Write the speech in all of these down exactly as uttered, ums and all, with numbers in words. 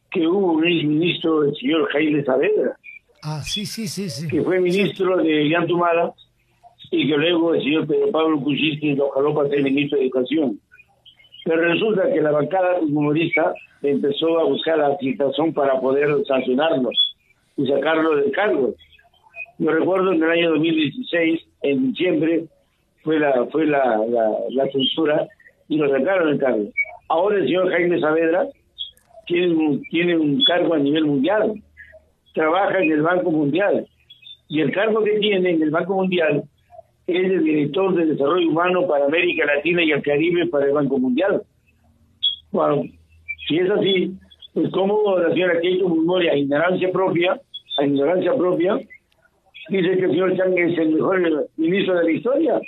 que hubo un exministro, el señor Jaime Saavedra, Ah, sí, sí, sí, sí. que fue ministro sí. de Yantumala, y que luego el señor Pedro Pablo Kuczynski lo jaló para ser ministro de Educación. Pero resulta que la bancada humorista empezó a buscar la citación para poder sancionarlos y sacarlo del cargo. Yo recuerdo en el año dos mil dieciséis, en diciembre, fue la fue la, la, la censura y lo sacaron del cargo. Ahora el señor Jaime Saavedra tiene un, tiene un cargo a nivel mundial, trabaja en el Banco Mundial, y el cargo que tiene en el Banco Mundial es el director de Desarrollo Humano para América Latina y el Caribe para el Banco Mundial. Bueno, si es así, pues como la señora Keiko Fujimori, a ignorancia propia, a ignorancia propia, dice que el señor Chang es el mejor ministro de la historia.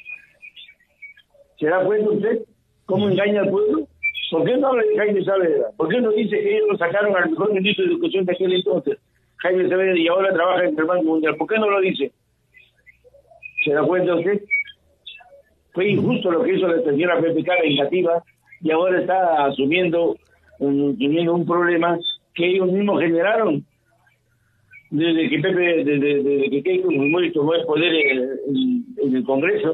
¿Se da cuenta usted cómo engaña al pueblo? ¿Por qué no habla de Jaime Saavedra? ¿Por qué no dice que ellos lo sacaron al mejor ministro de Educación de aquel entonces, Jaime Saavedra, y ahora trabaja en el Banco Mundial? ¿Por qué no lo dice? ¿Se da cuenta usted? Fue injusto lo que hizo la señora P P K vengativa, y ahora está asumiendo un, asumiendo un problema que ellos mismos generaron desde que Pepe, desde, desde que Keiko Fujimori tomó el poder en, en, en el Congreso.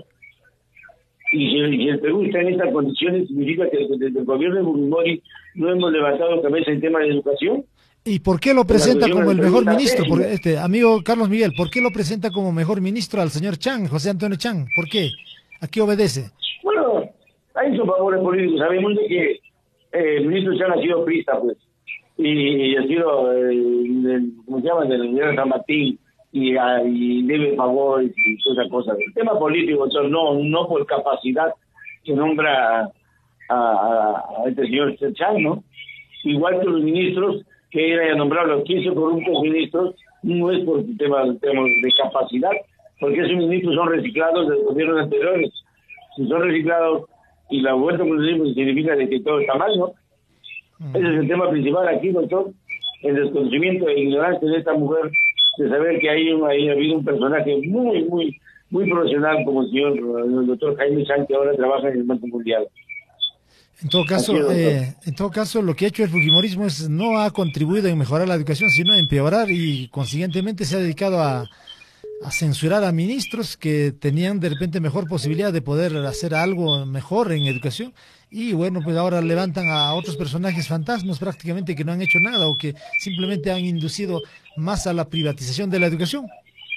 Y si, si el Perú está en estas condiciones, significa que desde el gobierno de Fujimori no hemos levantado cabeza en tema de educación. ¿Y por qué lo presenta como el mejor ministro? Por, este amigo Carlos Miguel, ¿por qué lo presenta como mejor ministro al señor Chang, José Antonio Chang? ¿Por qué? ¿A qué obedece? Bueno, hay sus favores políticos. Sabemos de que eh, el ministro Chang ha sido prista, pues, y ha sido, eh, el, ¿cómo se llama?, del gobierno de San Martín, y, a, y debe favores y todas esas cosas. El tema político, entonces, no, no por capacidad que nombra a, a, a este señor Chang, ¿no? Igual que los ministros que era a nombrar los quince corruptos ministros, no es por temas, temas de capacidad, porque esos ministros son reciclados de los gobiernos anteriores. Si son reciclados y la vuelta por el significa de que todo está mal, ¿no? Uh-huh. Ese es el tema principal aquí, doctor, el desconocimiento e ignorancia de esta mujer, de saber que hay, un, hay habido un personaje muy, muy, muy profesional como el señor, el doctor Jaime Chang, que ahora trabaja en el Banco Mundial. En todo caso, eh, en todo caso, lo que ha hecho el fujimorismo es no ha contribuido en mejorar la educación, sino a empeorar, y consiguientemente se ha dedicado a, a censurar a ministros que tenían de repente mejor posibilidad de poder hacer algo mejor en educación. Y bueno, pues ahora levantan a otros personajes fantasmas prácticamente que no han hecho nada o que simplemente han inducido más a la privatización de la educación.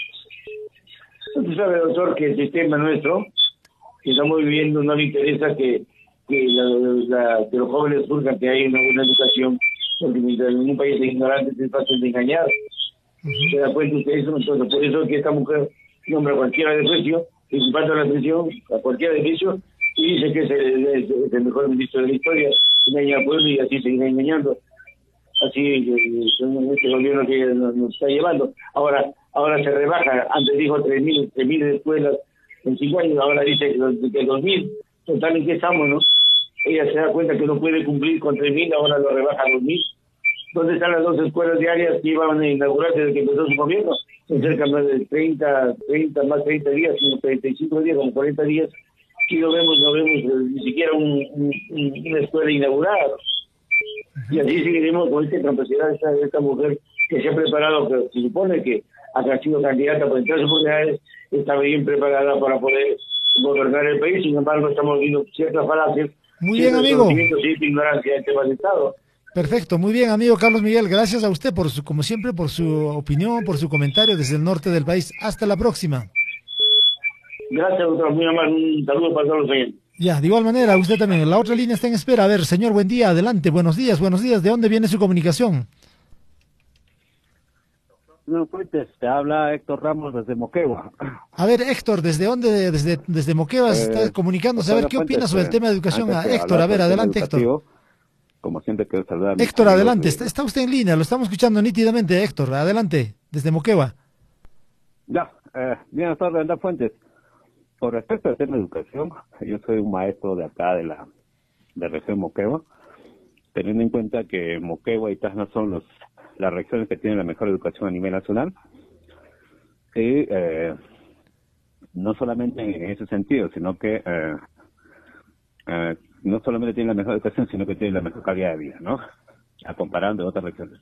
Usted sabe, doctor, que el sistema nuestro que estamos viviendo no le interesa que que, la, la, que los jóvenes surjan, que hay una buena educación, porque mientras en un país de ignorantes es fácil de engañar. Uh-huh. ¿Se da cuenta usted eso? Entonces, por eso es que esta mujer nombra a cualquiera de precio, y comparte la atención a cualquiera de precio, y dice que es el, es, es el mejor ministro de la historia, engaña al pueblo y así seguirá engañando. Así es este gobierno que nos, nos está llevando. Ahora ahora se rebaja, antes dijo tres mil escuelas en cinco años, ahora dice que, que dos mil. Total, ¿en qué estamos, no? Ella se da cuenta que no puede cumplir con tres mil, ahora lo rebaja a dos mil. ¿Dónde están las dos escuelas diarias que iban a inaugurarse desde que empezó su gobierno? En cerca de treinta, treinta, más treinta días, como treinta y cinco días, como cuarenta días, y no vemos, no vemos eh, ni siquiera un, un, un, una escuela inaugurada. Y así seguiremos con esta capacidad de esta, de esta mujer que se ha preparado, que se supone que ha sido candidata por tres oportunidades, está bien preparada para poder gobernar el país. Sin embargo, estamos viendo ciertas falacias. Muy bien, amigo. Cierta ignorancia en temas de Estado. Perfecto, muy bien, amigo Carlos Miguel. Gracias a usted, por su, como siempre, por su opinión, por su comentario desde el norte del país. Hasta la próxima. Gracias, doctor. Muy amable. Un saludo para todos los oyentes. Ya, de igual manera, usted también. La otra línea está en espera. A ver, señor, buen día, adelante. Buenos días, buenos días. ¿De dónde viene su comunicación? No, Fuentes, te habla Héctor Ramos desde Moquegua. A ver, Héctor, ¿desde dónde, desde, desde Moquegua se está eh, comunicándose? A ver, ¿qué opina sobre el tema de educación? A Héctor, a ver, adelante, Héctor. Como siempre, quiero saludar a Héctor, adelante, está, está usted en línea, lo estamos escuchando nítidamente, Héctor, adelante, desde Moquegua. Ya, eh, bien, doctor Leandro Fuentes. Con respecto al tema de educación, yo soy un maestro de acá, de la de región Moquegua, teniendo en cuenta que Moquegua y Tacna son los las regiones que tienen la mejor educación a nivel nacional, y eh, no solamente en ese sentido, sino que eh, eh, no solamente tienen la mejor educación, sino que tienen la mejor calidad de vida, ¿no? a comparando de otras regiones.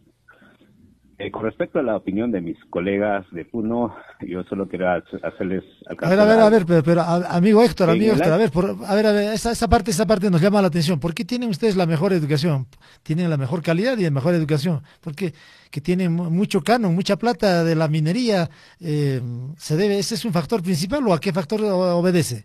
Eh, con respecto a la opinión de mis colegas de Puno, yo solo quiero hacerles... A ver, a ver, a ver, pero, pero amigo Héctor, amigo Héctor, a ver, por, a ver, a ver, esa, esa parte, esa parte nos llama la atención. ¿Por qué tienen ustedes la mejor educación? Tienen la mejor calidad y la mejor educación. Porque que tienen mucho canon, mucha plata de la minería, eh, se debe, ¿ese es un factor principal o a qué factor obedece?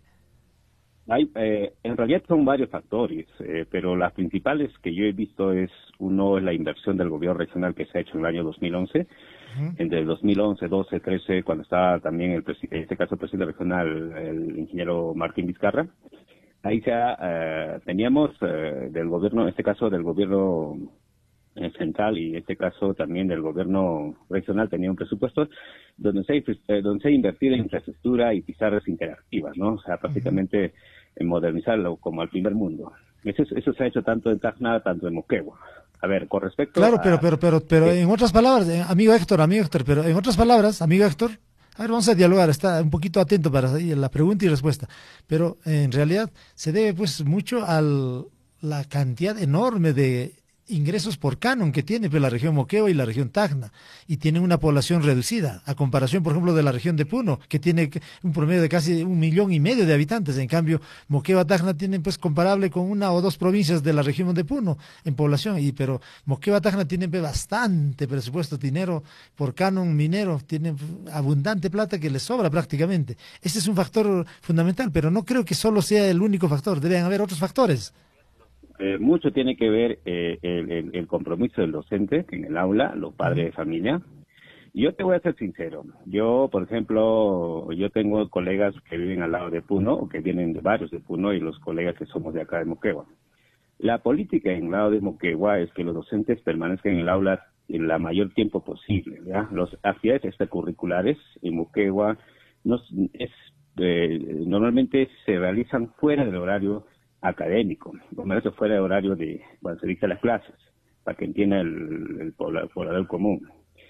Hay, eh, en realidad son varios factores, eh, pero las principales que yo he visto es, uno es la inversión del gobierno regional que se ha hecho en el año dos mil once, uh-huh. Entre el dos mil once, doce, trece, cuando estaba también, el en este caso el presidente regional, el ingeniero Martín Vizcarra, ahí ya eh, teníamos eh, del gobierno, en este caso del gobierno eh, central y en este caso también del gobierno regional, tenía un presupuesto donde se, eh, donde se ha invertido en infraestructura y pizarras interactivas, ¿no? O sea, prácticamente uh-huh. en modernizarlo como al primer mundo. Eso, eso se ha hecho tanto en Tacna, tanto en Moquegua. A ver, con respecto claro, a... pero, pero, pero, pero eh, en otras palabras, eh, amigo Héctor, amigo Héctor, pero en otras palabras, amigo Héctor, a ver, vamos a dialogar, está un poquito atento para la pregunta y respuesta, pero eh, en realidad se debe pues mucho a la cantidad enorme de ingresos por canon que tiene pues, la región Moquegua y la región Tacna, y tienen una población reducida, a comparación, por ejemplo, de la región de Puno, que tiene un promedio de casi un millón y medio de habitantes. En cambio, Moquegua, Tacna tienen pues comparable con una o dos provincias de la región de Puno en población, y pero Moquegua, Tacna tienen pues, bastante presupuesto, dinero por canon minero, tienen abundante plata que les sobra prácticamente. Ese es un factor fundamental, pero no creo que solo sea el único factor, deben haber otros factores. Eh, mucho tiene que ver eh, el, el, el compromiso del docente en el aula, los padres de familia. Yo te voy a ser sincero. Yo, por ejemplo, yo tengo colegas que viven al lado de Puno, o que vienen de varios de Puno, y los colegas que somos de acá de Moquegua. La política en el lado de Moquegua es que los docentes permanezcan en el aula el la mayor tiempo posible, ¿ya? Las actividades extracurriculares en Moquegua no, es, eh, normalmente se realizan fuera del horario académico, como eso fuera de horario de cuando se dicta las clases, para que entienda el, el poblador común.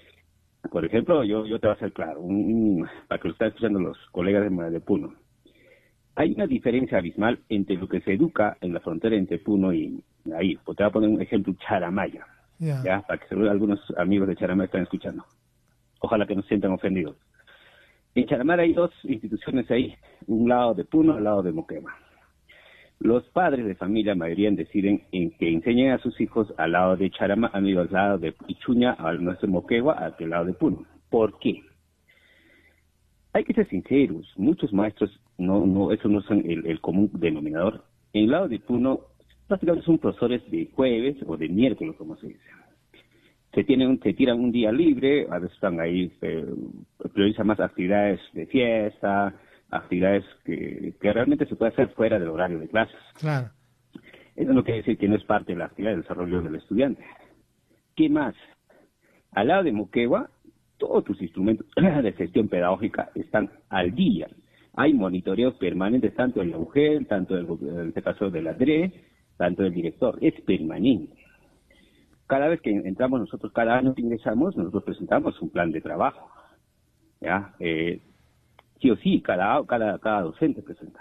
Por ejemplo, yo, yo te voy a hacer claro, un, un, para que lo estén escuchando los colegas de, de Puno. Hay una diferencia abismal entre lo que se educa en la frontera entre Puno y ahí. Pues te voy a poner un ejemplo, Charamaya, yeah. ¿ya? Para que seguro algunos amigos de Charamaya están escuchando. Ojalá que no se sientan ofendidos. En Charamaya hay dos instituciones ahí, un lado de Puno, al lado de Moquegua. Los padres de familia, mayoría, deciden en que enseñen a sus hijos al lado de Charama, al lado de Ichuña, al nuestro Moquegua, al lado de Puno. ¿Por qué? Hay que ser sinceros, muchos maestros, no, no, eso no son el, el común denominador. En el lado de Puno, prácticamente son profesores de jueves o de miércoles, como se dice. Se tienen, se tiran un día libre, a veces están ahí, se priorizan más actividades de fiesta, actividades que, que realmente se puede hacer fuera del horario de clases. Claro. Eso no quiere decir que no es parte de la actividad del desarrollo del estudiante. ¿Qué más? Al lado de Moquegua, todos tus instrumentos de gestión pedagógica están al día. Hay monitoreos permanentes tanto del U G E L, tanto del, en este caso de la D R E, tanto del director. Es permanente. Cada vez que entramos nosotros, cada año que ingresamos, nosotros presentamos un plan de trabajo. ¿Ya? Eh, sí o sí, cada, cada, cada docente presenta.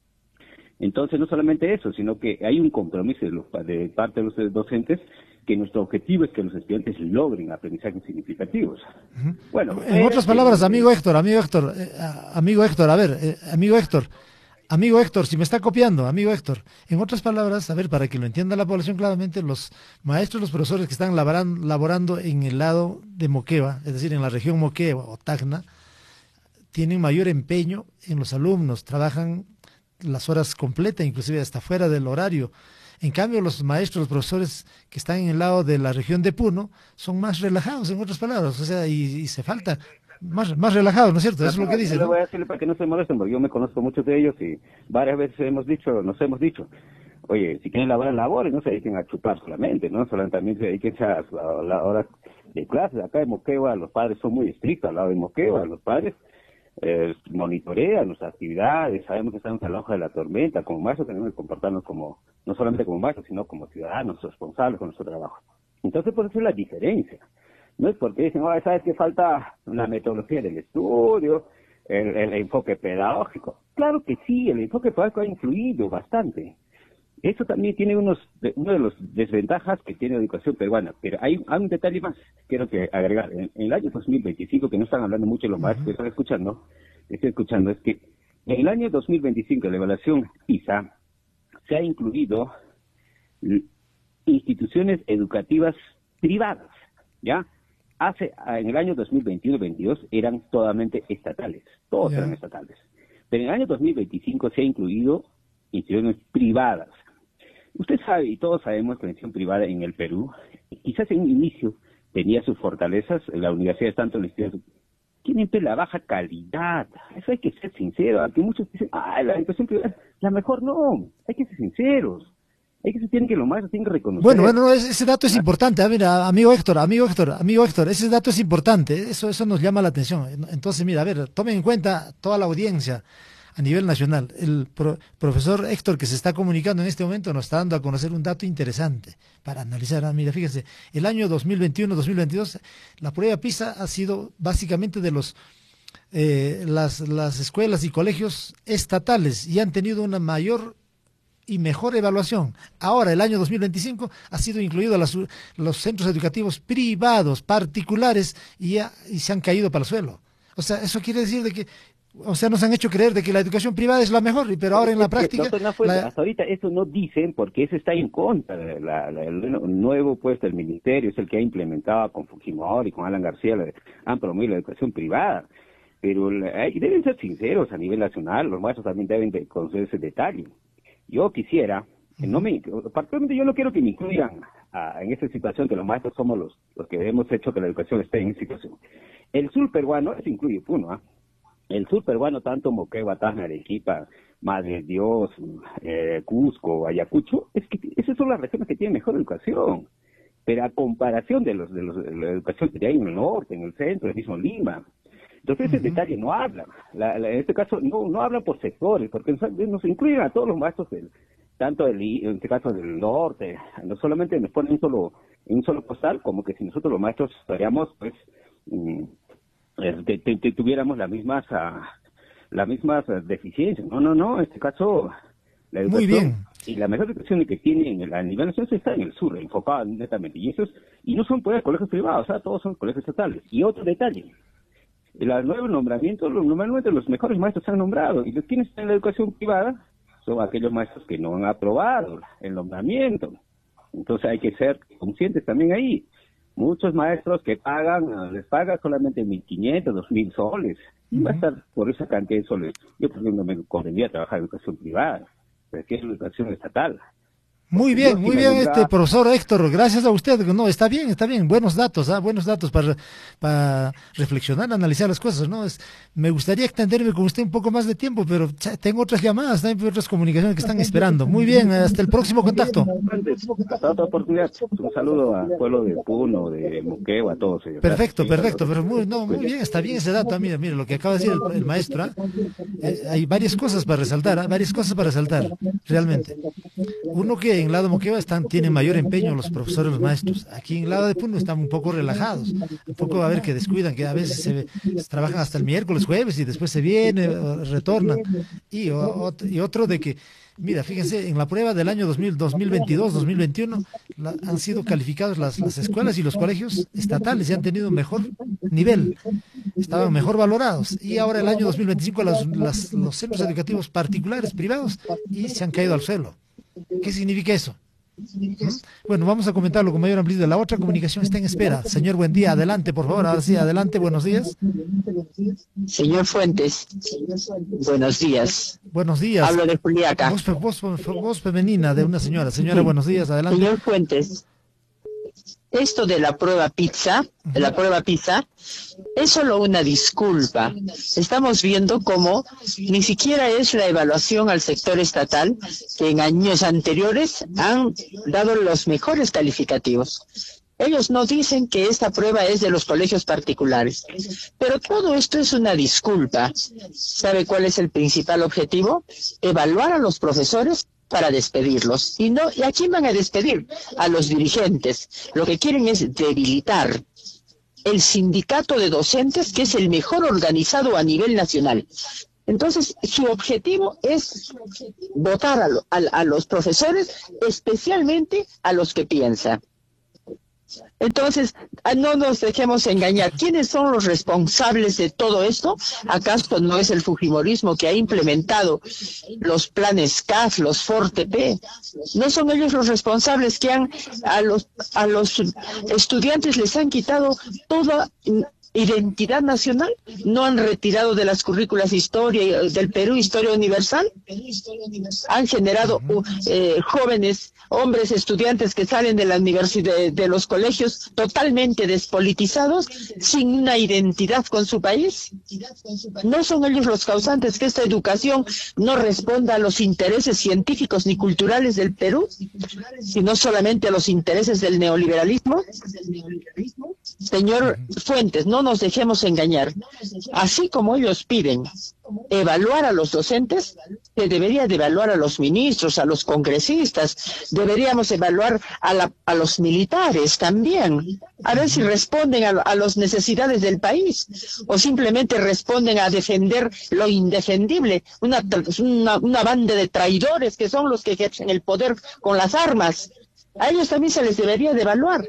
Entonces, no solamente eso, sino que hay un compromiso de, los, de parte de los docentes que nuestro objetivo es que los estudiantes logren aprendizajes significativos. Uh-huh. Bueno, en otras palabras, amigo Héctor, amigo Héctor, eh, amigo Héctor, a ver, eh, amigo Héctor, amigo Héctor, si me está copiando, amigo Héctor, en otras palabras, a ver, para que lo entienda la población claramente, los maestros, los profesores que están laboran, laborando en el lado de Moquegua, es decir, en la región Moquegua o Tacna, tienen mayor empeño en los alumnos, trabajan las horas completas, inclusive hasta fuera del horario. En cambio, los maestros, los profesores que están en el lado de la región de Puno son más relajados, en otras palabras, o sea, y, y se falta más, más relajados, ¿no es cierto? Eso es lo que dicen, ¿no? Le voy a decirle para que no se molesten, porque yo me conozco muchos de ellos y varias veces hemos dicho, nos hemos dicho, oye, si quieren laborar, laboren, no se dediquen a chupar solamente, ¿no? Solamente también se dediquen a la hora de clases. Acá en Moquegua los padres son muy estrictos, al lado de Moquegua los padres Eh, monitorean nuestras actividades, sabemos que estamos a la hoja de la tormenta. Como maestros tenemos que comportarnos como, no solamente como maestros, sino como ciudadanos responsables con nuestro trabajo. Entonces, por eso es la diferencia. No es porque dicen, oh, ¿sabes qué falta? La metodología del estudio, el, el enfoque pedagógico. Claro que sí, el enfoque pedagógico ha influido bastante. eso también tiene unos de, uno de los desventajas que tiene la educación peruana, pero hay, hay un detalle más que quiero que agregar. En, en el año dos mil veinticinco, que no están hablando mucho los maestros que están escuchando, estoy escuchando, es que en el año dos mil veinticinco, la evaluación PISA, se ha incluido instituciones educativas privadas, ¿ya? Hace, en el año dos mil veintiuno veintidós eran totalmente estatales, todos yeah. eran estatales. Pero en el año dos mil veinticinco se ha incluido instituciones privadas. Usted sabe, y todos sabemos que la institución privada en el Perú, quizás en un inicio tenía sus fortalezas, la universidad tanto en la institución, tienen la baja calidad, eso hay que ser sincero, aunque muchos dicen, ah, la educación privada, la mejor no, hay que ser sinceros. Hay que se tienen que lo más tienen que reconocer. Bueno, bueno, no, ese dato es importante. Ah, mira, amigo Héctor, amigo Héctor, amigo Héctor, ese dato es importante. Eso, eso nos llama la atención. Entonces, mira, a ver, tomen en cuenta toda la audiencia a nivel nacional. El pro, profesor Héctor que se está comunicando en este momento nos está dando a conocer un dato interesante para analizar. Ah, mira, fíjense, el año dos mil veintiuno dos mil veintidós, la prueba PISA ha sido básicamente de los eh, las, las escuelas y colegios estatales y han tenido una mayor y mejor evaluación. Ahora, el año dos mil veinticinco ha sido incluido a las, los centros educativos privados, particulares, y, ya, y se han caído para el suelo. O sea, eso quiere decir de que, o sea, nos han hecho creer de que la educación privada es la mejor, pero ahora en la práctica... No, no fue, la... Hasta ahorita eso no dicen porque eso está en contra. La, la, el nuevo puesto del ministerio es el que ha implementado con Fujimori y con Alan García, la, han promovido la educación privada. Pero la, y deben ser sinceros a nivel nacional, los maestros también deben de conocer ese detalle. Yo quisiera, que no me, particularmente yo no quiero que me incluyan a, en esta situación, que los maestros somos los, los que hemos hecho que la educación esté en esta situación. El sur peruano, eso incluye Puno, ¿eh? El sur peruano, tanto Moquegua, Tacna, Arequipa, Madre de Dios, eh, Cusco, Ayacucho, es que esas son las regiones que tienen mejor educación. Pero a comparación de los de, los, de la educación que hay en el norte, en el centro, el mismo Lima. Entonces ese uh-huh. detalle no hablan, la, la, en este caso no no hablan por sectores, porque nos, nos incluyen a todos los maestros, del, tanto del, en este caso del norte, no solamente nos ponen un solo, en un solo postal, como que si nosotros los maestros estaríamos, pues, mm, te, te, te tuviéramos las mismas, uh, las mismas uh, deficiencias. No, no, no, en este caso la educación, muy bien. Y la mejor educación que tiene en el, a nivel nacional está en el sur, enfocada netamente, y esos, y no son pues colegios privados, o sea, todos son colegios estatales. Y otro detalle, los nuevos nombramientos, normalmente los mejores maestros se han nombrado, y los quienes están en la educación privada son aquellos maestros que no han aprobado el nombramiento. Entonces hay que ser conscientes también ahí. Muchos maestros que pagan, les pagan solamente mil quinientos, dos mil soles, y uh-huh. va a estar por esa cantidad de soles. Yo por ejemplo no me convendría trabajar en educación privada, prefiero educación estatal. Muy bien, muy bien, este profesor Héctor, gracias a usted. No, está bien, está bien, buenos datos, ¿ah? buenos datos para, para reflexionar, analizar las cosas, ¿no? Es, me gustaría extenderme con usted un poco más de tiempo, pero tengo otras llamadas, hay otras comunicaciones que están esperando. Muy bien, hasta el próximo contacto. Hasta otra oportunidad. Un saludo al pueblo de Puno, de Moquegua, a todos ellos. Perfecto, perfecto, pero muy, no, muy bien, está bien ese dato. Mira, mira, lo que acaba de decir el, el maestro, ¿eh? Eh, hay varias cosas para resaltar, ¿eh? varias cosas para resaltar, realmente. Uno que en lado Moquegua están, tienen mayor empeño los profesores, los maestros. Aquí en lado de Puno están un poco relajados, un poco a ver que descuidan, que a veces se, se trabajan hasta el miércoles, jueves y después se viene, retornan. Y, o, y otro de que, mira, fíjense, en la prueba del año dos mil, dos mil veintidós, dos mil veintiuno la, han sido calificados las, las escuelas y los colegios estatales y han tenido mejor nivel, estaban mejor valorados. Y ahora el año dos mil veinticinco las, las, los centros educativos particulares, privados, y se han caído al suelo. ¿Qué significa eso? ¿Mm? Bueno, vamos a comentarlo con mayor amplitud. La otra comunicación está en espera. Señor, buen día. Adelante, por favor. Ahora sí, adelante. Buenos días. Señor Fuentes, buenos días. Buenos días. Hablo de Juliaca. Voz, voz, voz femenina de una señora. Señora, sí. Buenos días. Adelante. Señor Fuentes, esto de la prueba PISA, de la prueba PISA, es solo una disculpa. Estamos viendo cómo ni siquiera es la evaluación al sector estatal, que en años anteriores han dado los mejores calificativos. Ellos no dicen que esta prueba es de los colegios particulares. Pero todo esto es una disculpa. ¿Sabe cuál es el principal objetivo? Evaluar a los profesores para despedirlos. Y no, ¿y a quién van a despedir? A los dirigentes. Lo que quieren es debilitar el sindicato de docentes, que es el mejor organizado a nivel nacional. Entonces, su objetivo es votar a, lo, a, a los profesores, especialmente a los que piensan. Entonces, no nos dejemos engañar. ¿Quiénes son los responsables de todo esto? ¿Acaso no es el fujimorismo que ha implementado los planes C A F, los FORTE-P? ¿No son ellos los responsables que han a los a los estudiantes les han quitado toda identidad nacional? ¿No han retirado de las currículas historia del Perú historia universal? Han generado uh, eh, jóvenes, hombres, estudiantes que salen de la universidad, de, de los colegios totalmente despolitizados, sin una identidad con su país. ¿No son ellos los causantes que esta educación no responda a los intereses científicos ni culturales del Perú, sino solamente a los intereses del neoliberalismo? Señor Fuentes, no nos dejemos engañar. Así como ellos piden evaluar a los docentes, se debería de evaluar a los ministros, a los congresistas, deberíamos evaluar a, la, a los militares también, a ver si responden a, a las necesidades del país o simplemente responden a defender lo indefendible, una, una, una banda de traidores que son los que ejercen el poder con las armas. A ellos también se les debería de evaluar.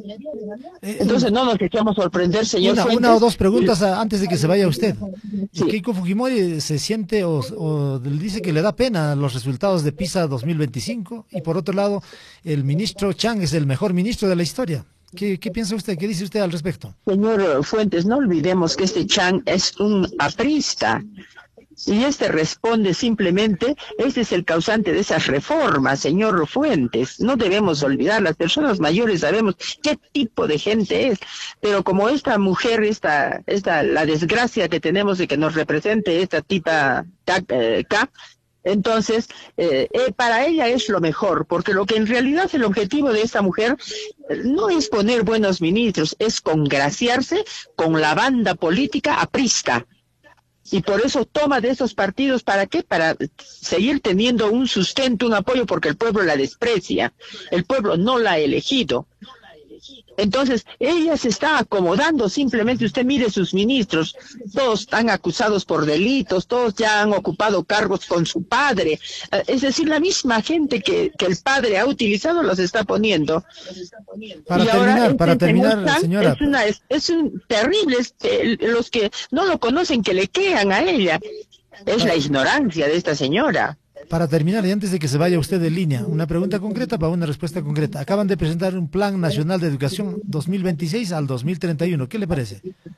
Entonces no nos dejamos sorprender, señor una, Fuentes. Una o dos preguntas antes de que se vaya usted. Sí. Keiko Fujimori se siente o, o dice que le da pena los resultados de PISA dos mil veinticinco y por otro lado el ministro Chang es el mejor ministro de la historia. ¿Qué, qué piensa usted? ¿Qué dice usted al respecto? Señor Fuentes, no olvidemos que este Chang es un aprista. Y este responde simplemente, este es el causante de esas reformas, señor Fuentes. No debemos olvidar, las personas mayores sabemos qué tipo de gente es, pero como esta mujer, esta, esta, la desgracia que tenemos de que nos represente esta tipa K, entonces, eh, eh, para ella es lo mejor, porque lo que en realidad el objetivo de esta mujer no es poner buenos ministros, es congraciarse con la banda política aprista. Y por eso toma de esos partidos, ¿para qué? Para seguir teniendo un sustento, un apoyo, porque el pueblo la desprecia. El pueblo no la ha elegido. Entonces, ella se está acomodando simplemente. Usted mire sus ministros, todos están acusados por delitos, todos ya han ocupado cargos con su padre. Es decir, la misma gente que, que el padre ha utilizado los está poniendo. Para y terminar, ahora, para este terminar, señor Chang señora. Es, una, es, es un terrible, este, los que no lo conocen, que le crean a ella. Es la ignorancia de esta señora. Para terminar, y antes de que se vaya usted de línea, una pregunta concreta para una respuesta concreta. Acaban de presentar un Plan Nacional de Educación dos mil veintiséis al dos mil treinta y uno. ¿Qué le parece?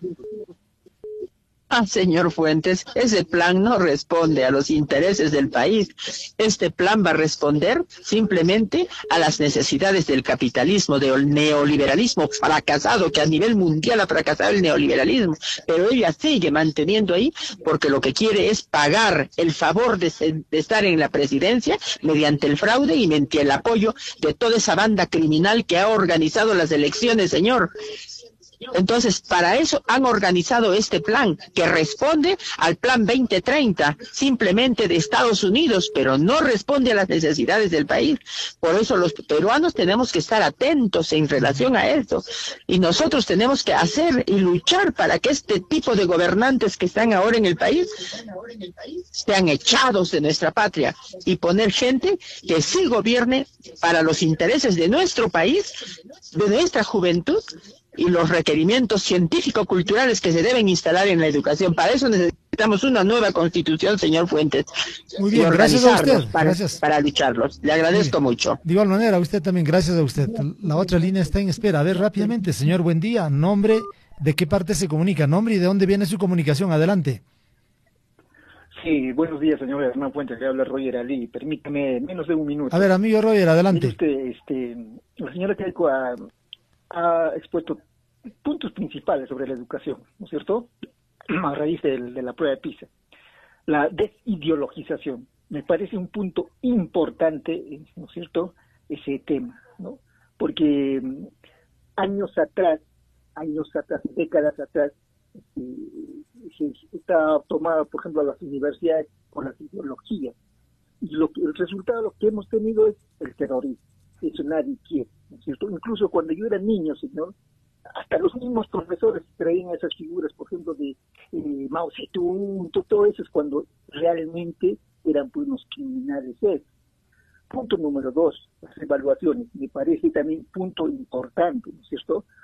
Ah, señor Fuentes, ese plan no responde a los intereses del país. Este plan va a responder simplemente a las necesidades del capitalismo, del neoliberalismo fracasado, que a nivel mundial ha fracasado el neoliberalismo. Pero ella sigue manteniendo ahí porque lo que quiere es pagar el favor de, de estar en la presidencia mediante el fraude y mediante el apoyo de toda esa banda criminal que ha organizado las elecciones, señor. Entonces, para eso han organizado este plan, que responde al plan veinte treinta, simplemente de Estados Unidos, pero no responde a las necesidades del país. Por eso los peruanos tenemos que estar atentos en relación a esto. Y nosotros tenemos que hacer y luchar para que este tipo de gobernantes que están ahora en el país sean echados de nuestra patria y poner gente que sí gobierne para los intereses de nuestro país, de nuestra juventud, y los requerimientos científico-culturales que se deben instalar en la educación. Para eso necesitamos una nueva constitución, señor Fuentes. Muy bien, gracias a usted. Para, gracias. para lucharlos. Le agradezco mucho. De igual manera, a usted también, gracias a usted. La otra línea está en espera. A ver, rápidamente, señor, buen día. Nombre, ¿de qué parte se comunica? Nombre y de dónde viene su comunicación. Adelante. Sí, buenos días, señor Hernán Fuentes. Le habla Roger Ali. Permítame menos de un minuto. A ver, amigo Roger, adelante. Mire usted, este, la señora Keiko ha... ha expuesto puntos principales sobre la educación, ¿no es cierto?, a raíz de, de la prueba de PISA. La desideologización, me parece un punto importante, ¿no es cierto?, ese tema, ¿no?, porque um, años atrás, años atrás, décadas atrás, eh, se está tomada, por ejemplo, las universidades con las ideologías, y lo que, el resultado lo que hemos tenido es el terrorismo. Eso nadie quiere, ¿no es cierto? Incluso cuando yo era niño, señor, hasta los mismos profesores traían esas figuras, por ejemplo, de eh, Mao Zedong, todo eso es cuando realmente eran pues unos criminales. ¿eh? Punto número dos, las evaluaciones. Me parece también punto importante, ¿no es cierto?